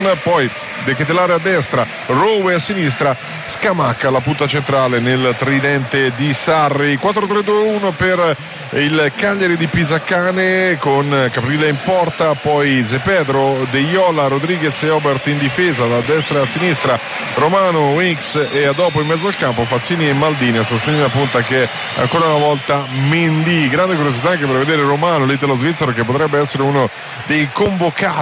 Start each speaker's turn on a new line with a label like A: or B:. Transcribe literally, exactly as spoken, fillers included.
A: poi De Ketelare a destra, Rowe a sinistra, Scamacca la punta centrale nel tridente di Sarri. Quattro tre due uno per il Cagliari di Pisacane, con Caprile in porta, poi Zepedro, De Iola, Rodriguez e Obert in difesa, da destra a sinistra Romano, Winks e a dopo in mezzo al campo Fazzini e Maldini a sostegno della punta, che è ancora una volta Mendy. Grande curiosità anche per vedere Romano, l'italo svizzero, che potrebbe essere uno dei convocati